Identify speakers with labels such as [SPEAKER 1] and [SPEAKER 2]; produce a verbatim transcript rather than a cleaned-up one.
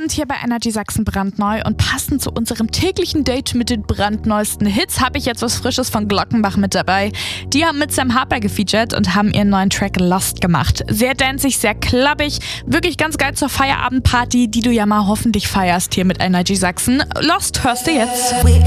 [SPEAKER 1] sind hier bei Energy Sachsen brandneu und passend zu unserem täglichen Date mit den brandneuesten Hits habe ich jetzt was Frisches von Glockenbach mit dabei. Die haben mit Sam Harper gefeatured und haben ihren neuen Track Lost gemacht. Sehr dancig, sehr klappig, wirklich ganz geil zur Feierabendparty, die du ja mal hoffentlich feierst hier mit Energy Sachsen. Lost hörst du jetzt.